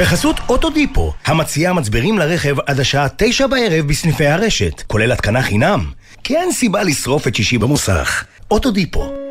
בחסות אוטודיפו, המציעה מצברים לרכב עד השעה 9 בערב בסניפי הרשת, כולל התקנה חינם. כי אין סיבה לשרוף את שישי במוסך. אוטודיפו,